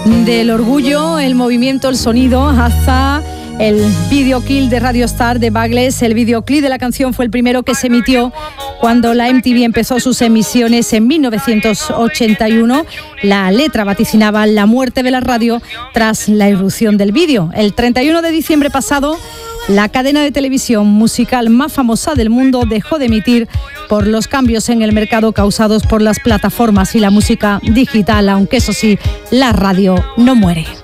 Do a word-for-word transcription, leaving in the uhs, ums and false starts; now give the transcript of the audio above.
Del orgullo, el movimiento, el sonido, hasta el videoclip de Radio Star de Bagles. El videoclip de la canción fue el primero que se emitió cuando la M T V empezó sus emisiones en mil novecientos ochenta y uno. La letra vaticinaba la muerte de la radio tras la irrupción del vídeo. El treinta y uno de diciembre pasado, la cadena de televisión musical más famosa del mundo dejó de emitir por los cambios en el mercado causados por las plataformas y la música digital, aunque eso sí, la radio no muere.